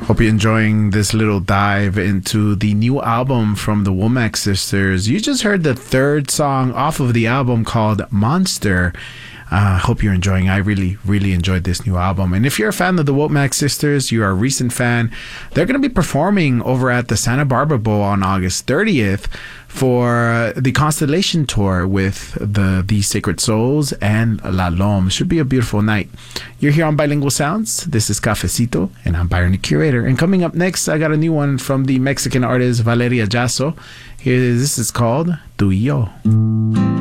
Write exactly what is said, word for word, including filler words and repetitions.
Hope you're enjoying this little dive into the new album from the Womack sisters. You just heard the third song off of the album called Monster. I uh, hope you're enjoying. I really, really enjoyed this new album. And if you're a fan of the Womack sisters, you're a recent fan, they're going to be performing over at the Santa Barbara Bowl on August thirtieth for the Constellation Tour with the The Sacred Souls and La Lome. Should be a beautiful night. You're here on Bilingual Sounds. This is Cafecito, and I'm Byron the Curator. And coming up next, I got a new one from the Mexican artist Valeria Jasso. Here, this is called Tu y Yo.